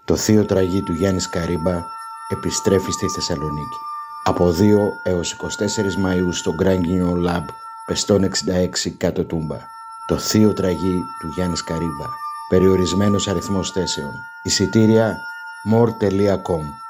Το θείο τραγί του Γιάννη Καρύμπα επιστρέφει στη Θεσσαλονίκη. Από 2 έως 24 Μαΐου στο Grand Guignol Lab, Πεστών 66 κάτω Τούμπα. Το θείο τραγί του Γιάννη Καρύμπα. Περιορισμένος αριθμός θέσεων. Εισιτήρια more.com.